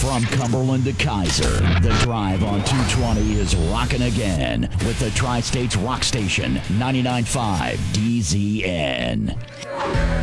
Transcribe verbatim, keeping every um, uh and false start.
From Cumberland to Kaiser, the drive on two twenty is rocking again with the Tri-States Rock Station, ninety-nine point five D Z N.